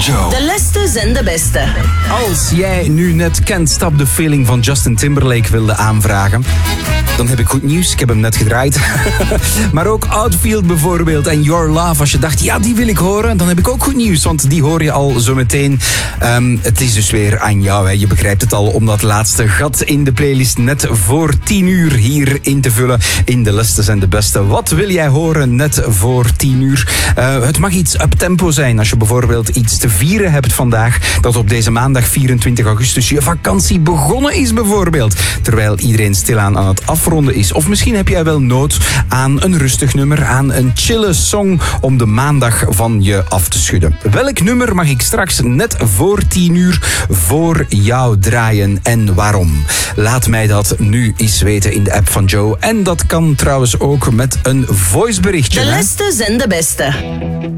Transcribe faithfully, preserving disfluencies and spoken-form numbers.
Joe. De leste zijn de beste. Als jij nu net Can't Stop the Feeling van Justin Timberlake wilde aanvragen, dan heb ik goed nieuws. Ik heb hem net gedraaid. Maar ook Outfield bijvoorbeeld en Your Love. Als je dacht, ja, die wil ik horen, dan heb ik ook goed nieuws. Want die hoor je al zo meteen. Um, het is dus weer aan jou. Hè. Je begrijpt het al, om dat laatste gat in de playlist net voor tien uur hier in te vullen. In de liste en de beste. Wat wil jij horen net voor tien uur? Uh, het mag iets uptempo zijn. Als je bijvoorbeeld iets te vieren hebt vandaag. Dat op deze maandag vierentwintig augustus je vakantie begonnen is bijvoorbeeld. Terwijl iedereen stilaan aan het afronden is. Of misschien heb jij wel nood aan een rustig nummer. Aan een chille song om de maandag van je af te schudden. Welk nummer mag ik straks net voor tien uur voor jou draaien en waarom? Laat mij dat nu eens weten in de app van Joe. En dat kan trouwens ook met een voiceberichtje. De hè? leste zijn de beste.